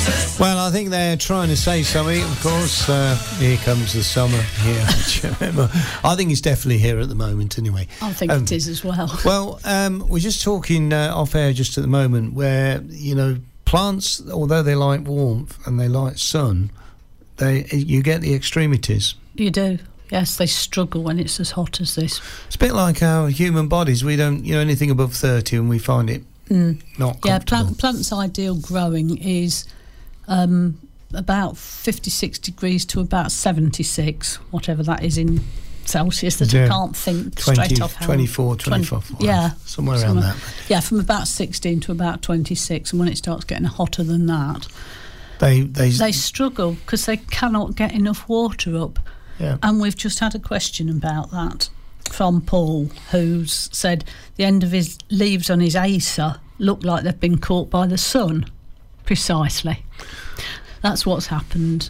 Well, I think they're trying to say something, of course. Here comes the summer here. I think it's definitely here at the moment, anyway. I think it is as well. Well, we're just talking off air just at the moment where, plants, although they like warmth and they like sun, you get the extremities. You do. Yes, they struggle when it's as hot as this. It's a bit like our human bodies. We don't, anything above 30 and we find it not comfortable. Plants' ideal growing is about 56 degrees to about 76, whatever that is in Celsius, that I can't think straight off. 24, 25. Somewhere around that. Yeah, from about 16 to about 26, and when it starts getting hotter than that, they struggle because they cannot get enough water up. Yeah. And we've just had a question about that from Paul, who's said the end of his leaves on his Acer look like they've been caught by the sun. Precisely. That's what's happened.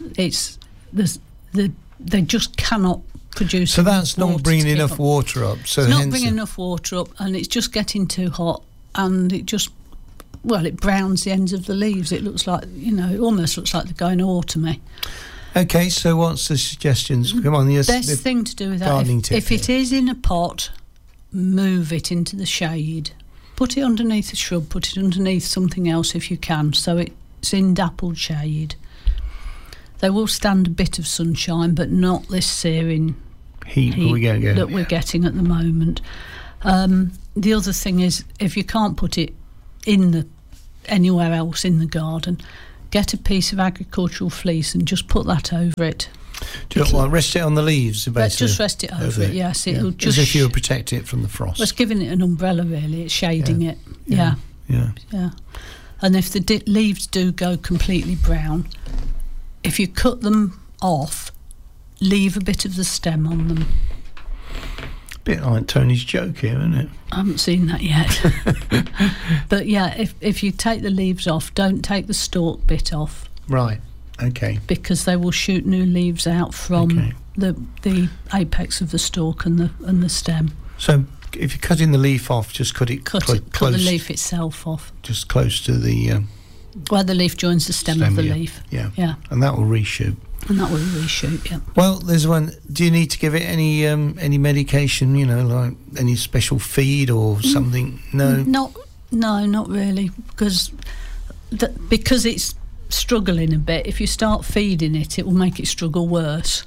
They just cannot produce. So that's not bringing enough water up. So it's not bringing enough water up, and it's just getting too hot, and it browns the ends of the leaves. It looks like, it almost looks like they're going autumny. Okay, so what's the suggestions? Come on, yes. Best thing to do with that, if it is in a pot, move it into the shade. Put it underneath a shrub, put it underneath something else if you can, so it's in dappled shade. They will stand a bit of sunshine, but not this searing heat that we're getting at the moment. The other thing is, if you can't put it anywhere else in the garden, get a piece of agricultural fleece and just put that over it. Rest it on the leaves? Just rest it over it, yes. It'll just, as if you were protecting it from the frost. It's giving it an umbrella, really. It's shading it. Yeah. And if the leaves do go completely brown, if you cut them off, leave a bit of the stem on them. Bit like Tony's joke here, isn't it? I haven't seen that yet. But yeah, if you take the leaves off, don't take the stalk bit off. Right, okay. Because they will shoot new leaves out from the apex of the stalk and the stem. So if you're cutting the leaf off, just cut close. Cut the leaf itself off. Just close to the... where the leaf joins the stem of the leaf. Yeah. And that will reshoot. And that will reshoot, yeah. Well, there's one. Do you need to give it any medication, like any special feed or something? No? Not really, because it's struggling a bit. If you start feeding it, it will make it struggle worse.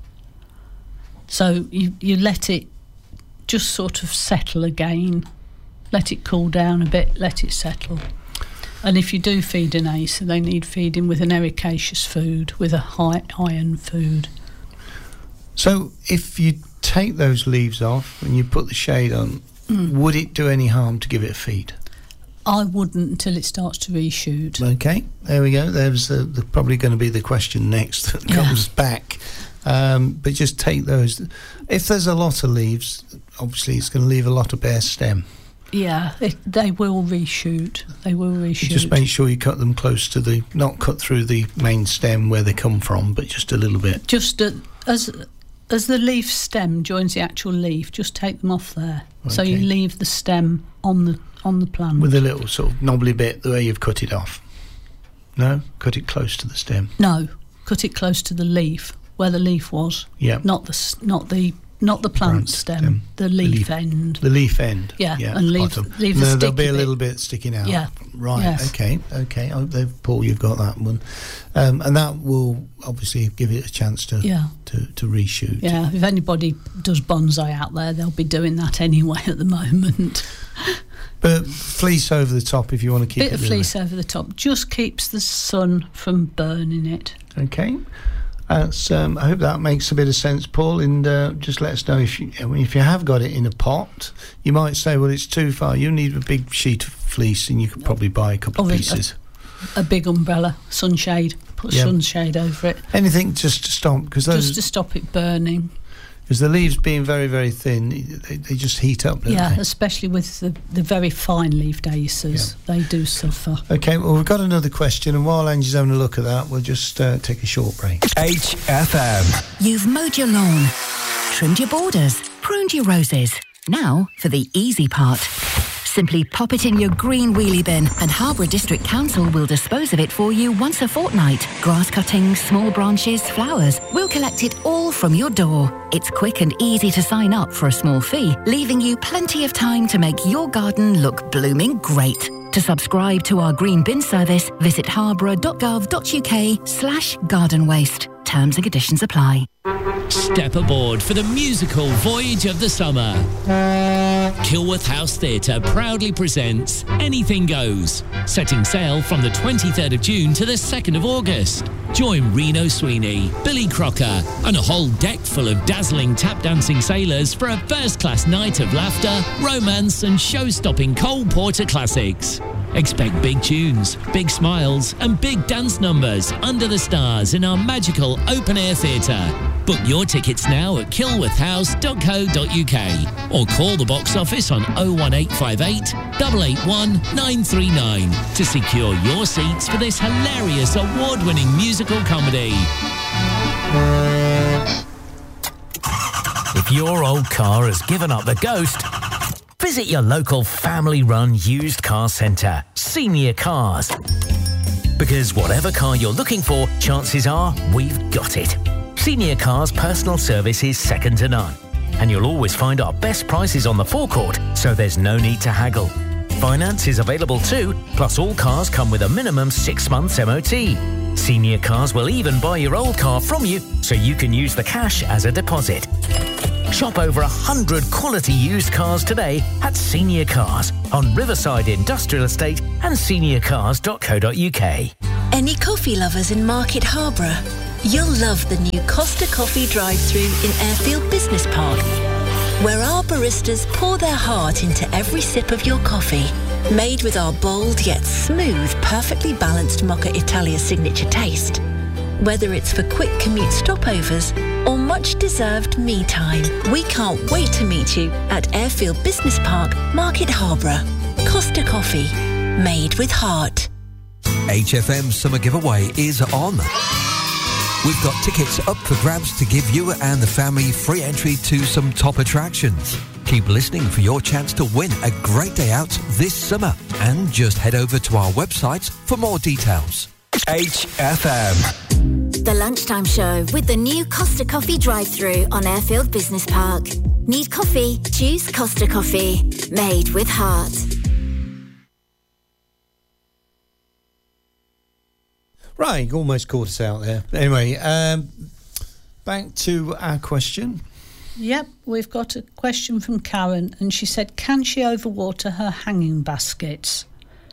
So you let it just sort of settle again. Let it cool down a bit, let it settle. And if you do feed an Acer, they need feeding with an ericaceous food, with a high iron food. So if you take those leaves off and you put the shade on, would it do any harm to give it a feed? I wouldn't until it starts to reshoot. Okay, there we go. There's probably going to be the question next that comes back. But just take those. If there's a lot of leaves, obviously it's going to leave a lot of bare stem. Yeah, they will reshoot. Just make sure you cut them close to not cut through the main stem where they come from, but just a little bit. Just as the leaf stem joins the actual leaf, just take them off there. Okay. So you leave the stem on the plant. With a little sort of knobbly bit the way you've cut it off. No? Cut it close to the stem. No, cut it close to the leaf, where the leaf was. Yeah. Not the plant stem, the leaf end. The leaf end. Yeah. And leave the sticky bit. There'll be a little bit sticking out. Yeah. Right. Yes. Okay. Paul, you've got that one, and that will obviously give it a chance to reshoot. Yeah. If anybody does bonsai out there, they'll be doing that anyway at the moment. But fleece over the top if you want to keep it. Bit of fleece over the top just keeps the sun from burning it. Okay. I hope that makes a bit of sense, Paul, and just let us know if you have got it in a pot. You might say, well, it's too far. You need a big sheet of fleece, and you could probably buy a couple of pieces. A big umbrella, sunshade, put sunshade over it. Anything just to stop, just to stop it burning. Because the leaves being very, very thin, they just heat up, don't they? Especially with the very fine-leaved acers. Yeah. They do suffer. OK, well, we've got another question, and while Angie's having a look at that, we'll just take a short break. HFM. You've mowed your lawn, trimmed your borders, pruned your roses. Now for the easy part. Simply pop it in your green wheelie bin and Harborough District Council will dispose of it for you once a fortnight. Grass cuttings, small branches, flowers. We'll collect it all from your door. It's quick and easy to sign up for a small fee, leaving you plenty of time to make your garden look blooming great. To subscribe to our green bin service, visit harborough.gov.uk/garden waste. Terms and conditions apply. Step aboard for the musical voyage of the summer. Kilworth House Theatre proudly presents Anything Goes, setting sail from the 23rd of June to the 2nd of August. Join Reno Sweeney, Billy Crocker and a whole deck full of dazzling tap dancing sailors for a first-class night of laughter, romance and show-stopping Cole Porter classics. Expect big tunes, big smiles and big dance numbers under the stars in our magical open-air theatre. Book your tickets now at kilworthhouse.co.uk or call the box office on 01858 881 939 to secure your seats for this hilarious award-winning musical comedy. If your old car has given up the ghost, visit your local family-run used car centre, Senior Cars. Because whatever car you're looking for, chances are we've got it. Senior Cars personal service is second to none. And you'll always find our best prices on the forecourt, so there's no need to haggle. Finance is available too, plus all cars come with a minimum 6 months MOT. Senior Cars will even buy your old car from you, so you can use the cash as a deposit. Shop over 100 quality used cars today at Senior Cars on Riverside Industrial Estate and seniorcars.co.uk. Any coffee lovers in Market Harborough? You'll love the new Costa Coffee drive-thru in Airfield Business Park, where our baristas pour their heart into every sip of your coffee. Made with our bold yet smooth, perfectly balanced Mocha Italia signature taste. Whether it's for quick commute stopovers or much-deserved me time, we can't wait to meet you at Airfield Business Park, Market Harborough. Costa Coffee, made with heart. HFM Summer Giveaway is on. We've got tickets up for grabs to give you and the family free entry to some top attractions. Keep listening for your chance to win a great day out this summer. And just head over to our website for more details. HFM. The Lunchtime Show with the new Costa Coffee drive-thru on Airfield Business Park. Need coffee? Choose Costa Coffee. Made with heart. Right, almost caught us out there. Anyway, back to our question. Yep, we've got a question from Karen, and she said, can she overwater her hanging baskets?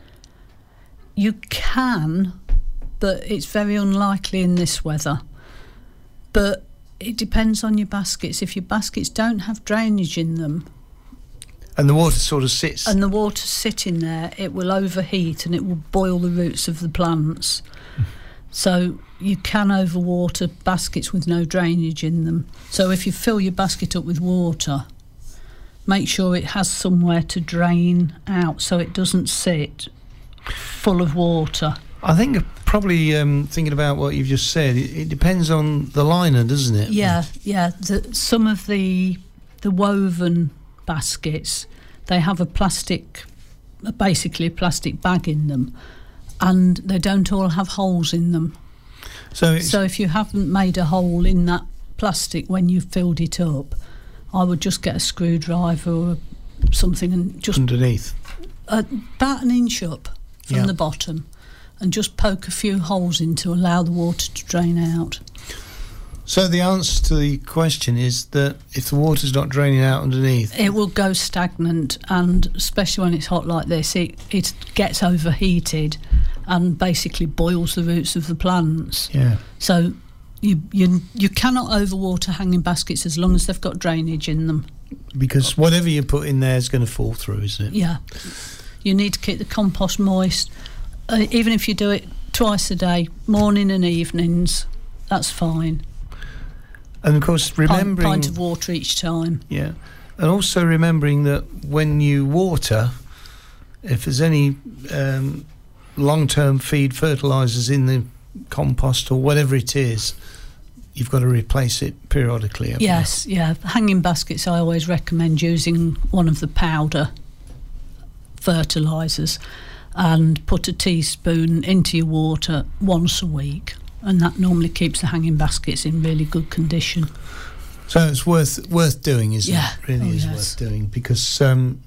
You can, but it's very unlikely in this weather. But it depends on your baskets. If your baskets don't have drainage in them, and the water sort of sits... and the water's sitting there, it will overheat and it will boil the roots of the plants. So you can overwater baskets with no drainage in them. So if you fill your basket up with water, make sure it has somewhere to drain out so it doesn't sit full of water. I think probably thinking about what you've just said, it depends on the liner, doesn't it? Yeah. Some of the woven baskets, they have basically a plastic bag in them, and they don't all have holes in them. So if you haven't made a hole in that plastic when you've filled it up, I would just get a screwdriver or something and just... underneath? About an inch up from the bottom, and just poke a few holes in to allow the water to drain out. So the answer to the question is that if the water's not draining out underneath... it will go stagnant, and especially when it's hot like this, it gets overheated and basically boils the roots of the plants. Yeah. So you cannot overwater hanging baskets as long as they've got drainage in them. Because whatever you put in there is going to fall through, isn't it? Yeah. You need to keep the compost moist. Even if you do it twice a day, morning and evenings, that's fine. And of course, remembering... pint of water each time. Yeah. And also remembering that when you water, if there's any long-term feed fertilisers in the compost or whatever it is, you've got to replace it periodically. Yes, yeah. Hanging baskets, I always recommend using one of the powder fertilisers, and put a teaspoon into your water once a week, and that normally keeps the hanging baskets in really good condition. So it's worth doing, isn't it? Really is worth doing, because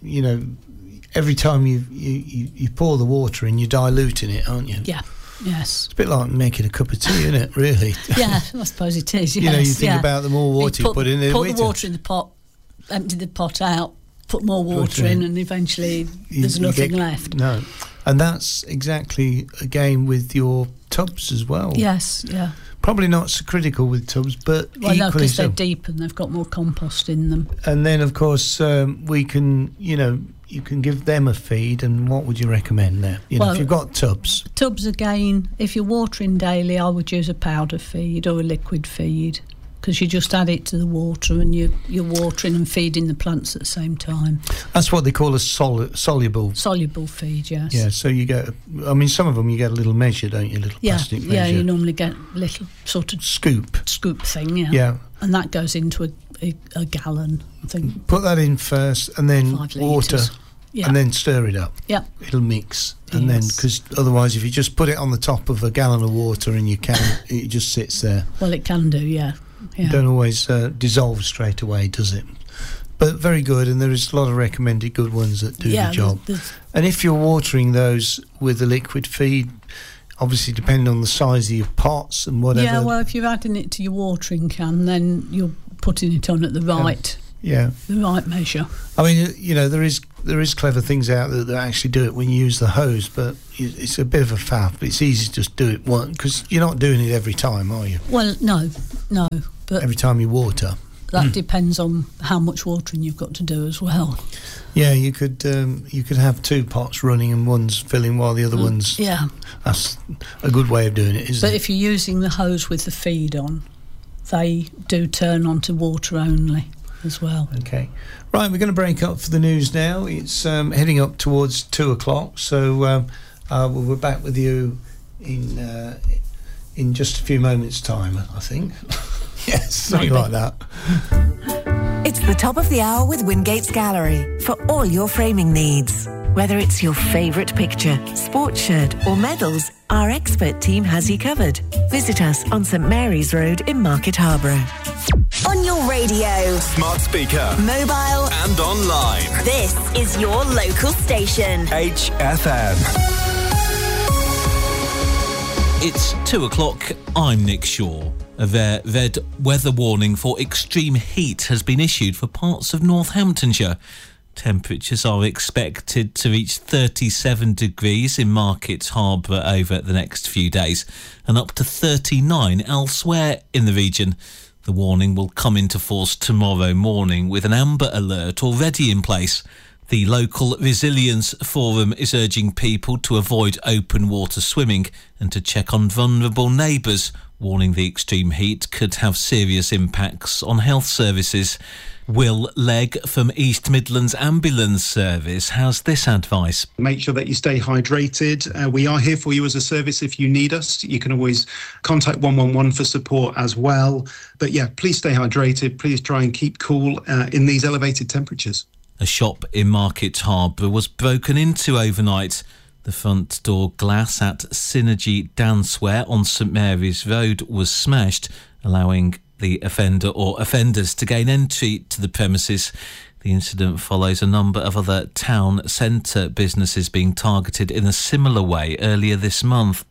every time you pour the water in, you're diluting it, aren't you? Yeah. Yes. It's a bit like making a cup of tea, isn't it, really? Yeah, I suppose it is, yes. You think about the more water you put in it. Put the water in the pot, empty the pot out, put more water in, and eventually there's nothing left. No. And that's exactly, again, with your tubs as well. Yes, yeah. Probably not so critical with tubs, but equally no, because they're deep and they've got more compost in them. And then, of course, we can, you can give them a feed. And what would you recommend there? If you've got tubs. Tubs, again, if you're watering daily, I would use a powder feed or a liquid feed, because you just add it to the water and you're watering and feeding the plants at the same time. That's what they call a soluble feed, yes. Yeah, so you get, some of them you get a little measure, don't you? A little plastic measure. Yeah, you normally get a little sort of scoop thing, yeah. Yeah. And that goes into a gallon, I think. Put that in first, and then water, and then stir it up. Yeah. It'll mix. And then, because otherwise if you just put it on the top of a gallon of water and it just sits there. Well, it can do, yeah. It don't always dissolve straight away, does it? But very good, and there is a lot of recommended good ones that do the job. And if you're watering those with a liquid feed, obviously depending on the size of your pots and whatever. Yeah, well, if you're adding it to your watering can, then you're putting it on at the right the right measure. There is clever things out there that actually do it when you use the hose, but it's a bit of a faff. But it's easy to just do it once, because you're not doing it every time, are you? Well, no, but every time you water. That depends on how much watering you've got to do as well. Yeah, you could have two pots running and one's filling while the other one's. Yeah, that's a good way of doing it, isn't it? But if you're using the hose with the feed on, they do turn on to water only as well. Okay, right, we're going to break up for the news now. It's heading up towards 2:00, so we'll be back with you in just a few moments' time, I think. Yes, something like that. It's the top of the hour with Wingate's Gallery for all your framing needs. Whether it's your favourite picture, sports shirt or medals, our expert team has you covered. Visit us on St Mary's Road in Market Harborough. On your radio, smart speaker, mobile and online. This is your local station. HFM. It's 2:00. I'm Nick Shaw. A red weather warning for extreme heat has been issued for parts of Northamptonshire. Temperatures are expected to reach 37 degrees in Market Harborough over the next few days, and up to 39 elsewhere in the region. The warning will come into force tomorrow morning, with an amber alert already in place. The local Resilience Forum is urging people to avoid open water swimming and to check on vulnerable neighbours, warning the extreme heat could have serious impacts on health services. Will Legg from East Midlands Ambulance Service has this advice. Make sure that you stay hydrated. We are here for you as a service if you need us. You can always contact 111 for support as well. But yeah, please stay hydrated. Please try and keep cool in these elevated temperatures. A shop in Market Harborough was broken into overnight. The front door glass at Synergy Danceware on St Mary's Road was smashed, allowing the offender or offenders to gain entry to the premises. The incident follows a number of other town centre businesses being targeted in a similar way earlier this month.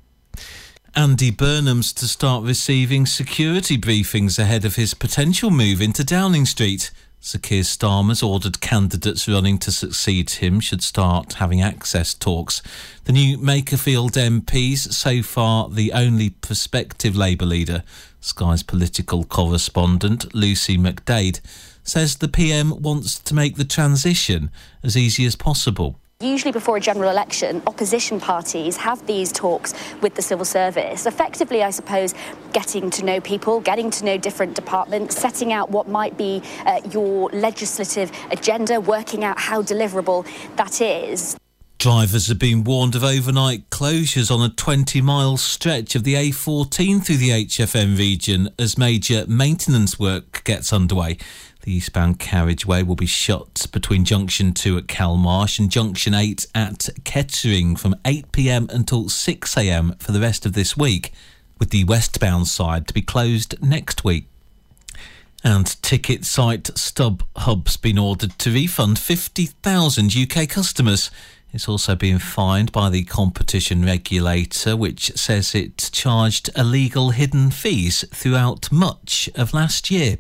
Andy Burnham's to start receiving security briefings ahead of his potential move into Downing Street. Sir Keir Starmer's ordered candidates running to succeed him should start having access talks. The new Makerfield MP's so far the only prospective Labour leader. Sky's political correspondent Lucy McDade says the PM wants to make the transition as easy as possible. Usually before a general election, opposition parties have these talks with the civil service, effectively, I suppose, getting to know people, getting to know different departments, setting out what might be your legislative agenda, working out how deliverable that is. Drivers have been warned of overnight closures on a 20-mile stretch of the A14 through the HFM region as major maintenance work gets underway. The eastbound carriageway will be shut between Junction 2 at Calmarsh and Junction 8 at Kettering from 8 p.m. until 6 a.m. for the rest of this week, with the westbound side to be closed next week. And ticket site StubHub's been ordered to refund 50,000 UK customers. It's also being fined by the competition regulator, which says it charged illegal hidden fees throughout much of last year.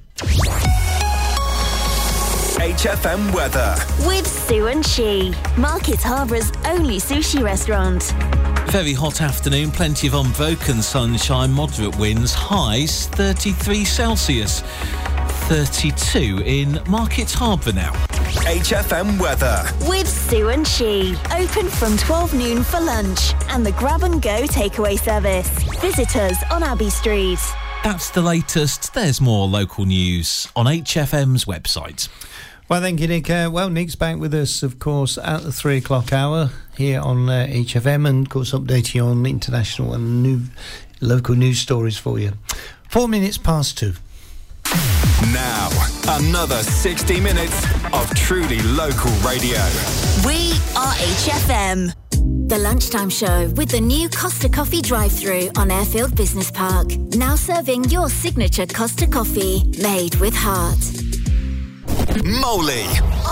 HFM weather. With Sue and She, Market Harbour's only sushi restaurant. Very hot afternoon, plenty of unbroken sunshine, moderate winds, highs 33 Celsius. 32 in Market Harbour now. HFM weather. With Sue and She. Open from 12 noon for lunch and the grab and go takeaway service. Visit us on Abbey Street. That's the latest. There's more local news on HFM's website. Well, thank you, Nick. Nick's back with us, of course, at the 3 o'clock hour here on HFM, and, of course, updating on international and new local news stories for you. 4 minutes past 2. Now, another 60 minutes of truly local radio. We are HFM. The Lunchtime Show with the new Costa Coffee drive-thru on Airfield Business Park. Now serving your signature Costa Coffee, made with heart. Moley.